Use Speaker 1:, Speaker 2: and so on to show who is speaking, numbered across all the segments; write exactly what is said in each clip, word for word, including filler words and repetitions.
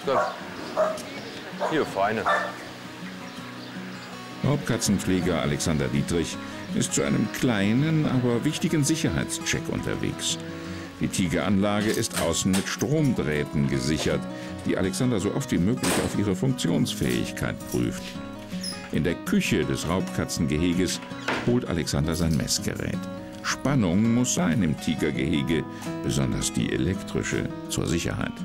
Speaker 1: Das hier, feine.
Speaker 2: Raubkatzenpfleger Alexander Dietrich ist zu einem kleinen, aber wichtigen Sicherheitscheck unterwegs. Die Tigeranlage ist außen mit Stromdrähten gesichert, die Alexander so oft wie möglich auf ihre Funktionsfähigkeit prüft. In der Küche des Raubkatzengeheges holt Alexander sein Messgerät. Spannung muss sein im Tigergehege, besonders die elektrische, zur Sicherheit.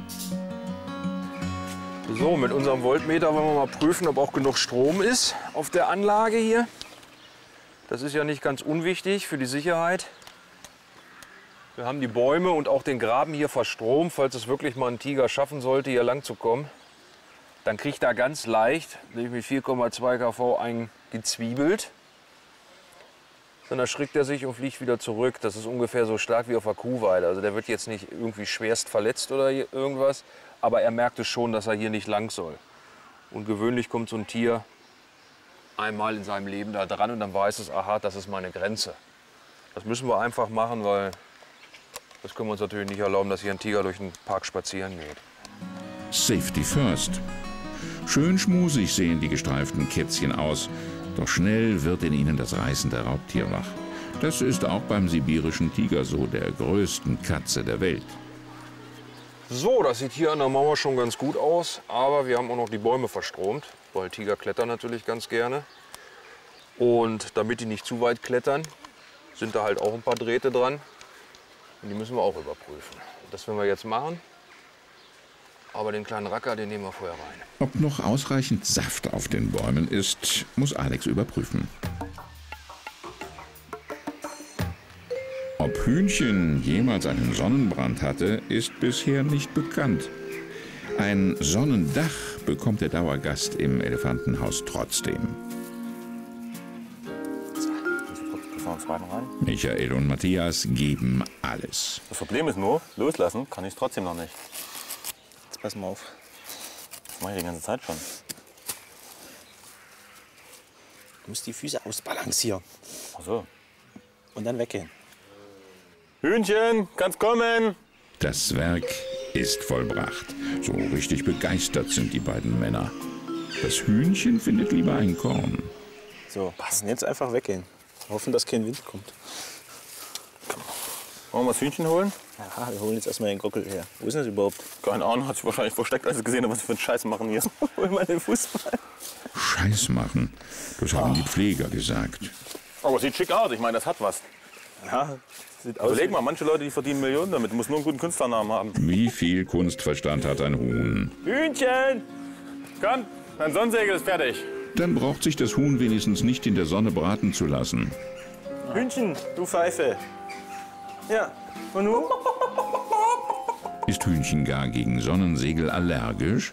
Speaker 1: So, mit unserem Voltmeter wollen wir mal prüfen, ob auch genug Strom ist auf der Anlage hier. Das ist ja nicht ganz unwichtig für die Sicherheit. Wir haben die Bäume und auch den Graben hier verstromt, falls es wirklich mal ein Tiger schaffen sollte, hier lang zu kommen. Dann kriegt er ganz leicht, nämlich mit vier Komma zwei Kilowatt eingezwiebelt. Dann erschrickt er sich und fliegt wieder zurück. Das ist ungefähr so stark wie auf der Kuhweide. Also der wird jetzt nicht irgendwie schwerst verletzt oder irgendwas, aber er merkt es schon, dass er hier nicht lang soll. Und gewöhnlich kommt so ein Tier einmal in seinem Leben da dran und dann weiß es, aha, das ist meine Grenze. Das müssen wir einfach machen, weil das können wir uns natürlich nicht erlauben, dass hier ein Tiger durch den Park spazieren geht.
Speaker 2: Safety first. Schön schmusig sehen die gestreiften Kätzchen aus, doch schnell wird in ihnen das reißende Raubtier wach. Das ist auch beim sibirischen Tiger so, der größten Katze der Welt.
Speaker 1: So, das sieht hier an der Mauer schon ganz gut aus, aber wir haben auch noch die Bäume verstromt, weil Tiger klettern natürlich ganz gerne. Und damit die nicht zu weit klettern, sind da halt auch ein paar Drähte dran. Und die müssen wir auch überprüfen. Das werden wir jetzt machen. Aber den kleinen Racker, den nehmen wir vorher rein.
Speaker 2: Ob noch ausreichend Saft auf den Bäumen ist, muss Alex überprüfen. Ob Hühnchen jemals einen Sonnenbrand hatte, ist bisher nicht bekannt. Ein Sonnendach bekommt der Dauergast im Elefantenhaus trotzdem. Michael und Matthias geben alles.
Speaker 3: Das Problem ist nur, loslassen kann ich es trotzdem noch nicht.
Speaker 4: Jetzt pass mal auf.
Speaker 3: Das mache ich die ganze Zeit schon.
Speaker 4: Du musst die Füße ausbalancieren.
Speaker 3: Ach so.
Speaker 4: Und dann weggehen.
Speaker 3: Hühnchen, kannst kommen!
Speaker 2: Das Werk ist vollbracht. So richtig begeistert sind die beiden Männer. Das Hühnchen findet lieber ein Korn.
Speaker 4: So, und jetzt einfach weggehen. Hoffen, dass kein Wind kommt.
Speaker 3: Wollen wir das Hühnchen holen?
Speaker 4: Ja, wir holen jetzt erstmal den Gockel her. Wo ist denn das überhaupt?
Speaker 3: Keine Ahnung, hat sich wahrscheinlich versteckt, als sie gesehen haben, was sie für einen Scheiß machen hier. Hol mal den Fußball.
Speaker 2: Scheiß machen, das haben die Pfleger gesagt.
Speaker 3: Aber es sieht schick aus, ich meine, das hat was.
Speaker 4: Ja, sieht aus.
Speaker 3: Überleg mal, manche Leute, die verdienen Millionen damit, muss nur einen guten Künstlernamen haben.
Speaker 2: Wie viel Kunstverstand hat ein Huhn?
Speaker 3: Hühnchen! Komm, dein Sonnensegel ist fertig.
Speaker 2: Dann braucht sich das Huhn wenigstens nicht in der Sonne braten zu lassen.
Speaker 4: Hühnchen, du Pfeife. Ja, und nun?
Speaker 2: Ist Hühnchen gar gegen Sonnensegel allergisch?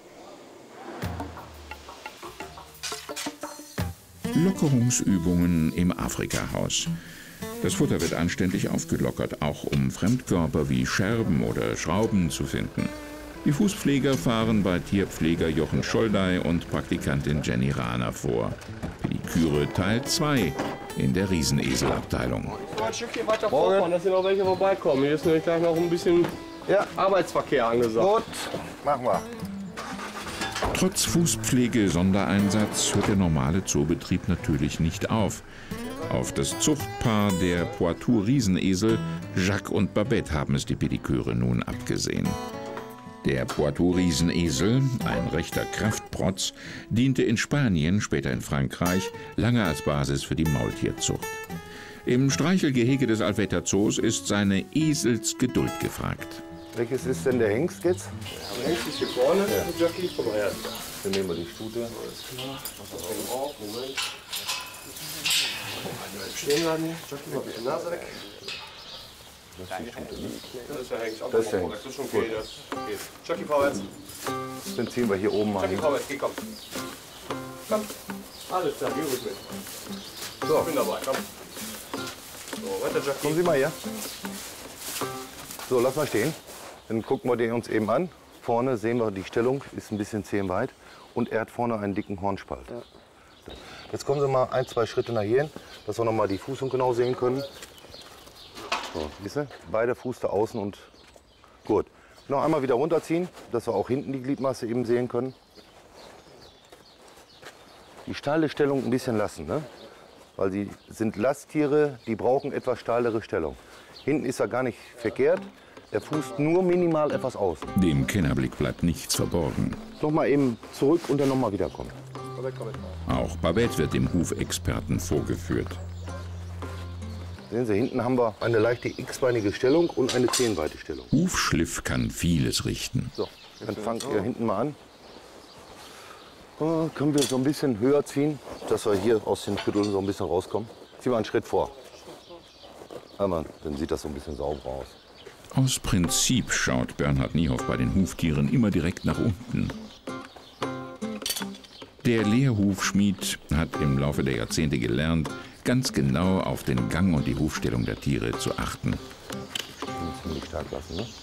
Speaker 2: Lockerungsübungen im Afrikahaus. Das Futter wird anständig aufgelockert, auch um Fremdkörper wie Scherben oder Schrauben zu finden. Die Fußpfleger fahren bei Tierpfleger Jochen Scholdey und Praktikantin Jenny Rahner vor. Pediküre Teil zwei in der Rieseneselabteilung.
Speaker 5: Ein Stückchen weiter vorfahren, dass hier noch welche vorbeikommen. Hier ist nämlich gleich noch ein bisschen ja. Arbeitsverkehr angesagt.
Speaker 6: Gut, machen wir.
Speaker 2: Trotz Fußpflege-Sondereinsatz hört der normale Zoobetrieb natürlich nicht auf. Auf das Zuchtpaar der Poitou-Riesenesel, Jacques und Babette, haben es die Pediküre nun abgesehen. Der Poitou-Riesenesel, ein rechter Kraftprotz, diente in Spanien, später in Frankreich, lange als Basis für die Maultierzucht. Im Streichelgehege des Alfetter Zoos ist seine Eselsgeduld gefragt.
Speaker 6: Welches ist denn der Hengst jetzt?
Speaker 5: Der Hengst ist hier vorne, ja. Jackie, komm mal her.
Speaker 6: Dann nehmen wir die Stute.
Speaker 5: Alles klar. Was auf? Moment. Stehen bleiben hier. Jackie, mal ein bisschen Nase weg.
Speaker 6: Das ist die Stute, ne?
Speaker 5: Das ist der Hengst.
Speaker 6: Das ist der Hengst.
Speaker 5: Das ist schon okay. Das geht. Jackie, vorwärts.
Speaker 6: Dann ziehen wir hier oben mal
Speaker 5: Jackie,
Speaker 6: hin.
Speaker 5: vorwärts. Geh, komm. Komm. Alles klar, geh ruhig mit. So, ich bin dabei. Komm. So, weiter, Jackie.
Speaker 6: Kommen Sie mal her. So, lass mal stehen. Dann gucken wir den uns eben an. Vorne sehen wir, die Stellung ist ein bisschen zehenweit. Und er hat vorne einen dicken Hornspalt. Ja. Jetzt kommen Sie mal ein, zwei Schritte nach hier hin, dass wir noch mal die Fußung genau sehen können. So, siehst du? Beide Fuß da außen und gut. Noch einmal wieder runterziehen, dass wir auch hinten die Gliedmaße eben sehen können. Die steile Stellung ein bisschen lassen, ne? Weil sie sind Lasttiere, die brauchen etwas steilere Stellung. Hinten ist er gar nicht verkehrt, er fußt nur minimal etwas aus.
Speaker 2: Dem Kennerblick bleibt nichts verborgen.
Speaker 6: Noch mal eben zurück und dann noch mal wiederkommen.
Speaker 2: Auch Babette wird dem Hufexperten vorgeführt.
Speaker 6: Sehen Sie, hinten haben wir eine leichte x-beinige Stellung und eine zehnweite Stellung.
Speaker 2: Hufschliff kann vieles richten.
Speaker 6: So, dann fangt ihr hinten mal an. Oh, können wir so ein bisschen höher ziehen, dass wir hier aus den Vierteln so ein bisschen rauskommen. Ziehen wir einen Schritt vor. Aber dann sieht das so ein bisschen sauber aus.
Speaker 2: Aus Prinzip schaut Bernhard Niehoff bei den Huftieren immer direkt nach unten. Der Lehrhufschmied hat im Laufe der Jahrzehnte gelernt, ganz genau auf den Gang und die Hufstellung der Tiere zu achten.
Speaker 6: Ziemlich stark lassen, ne?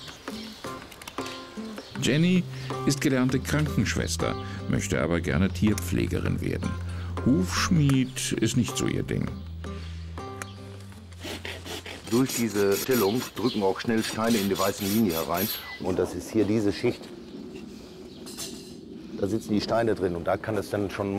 Speaker 2: Jenny ist gelernte Krankenschwester, möchte aber gerne Tierpflegerin werden. Hufschmied ist nicht so ihr Ding.
Speaker 6: Durch diese Stellung drücken auch schnell Steine in die weiße Linie herein. Und das ist hier diese Schicht. Da sitzen die Steine drin und da kann es dann schon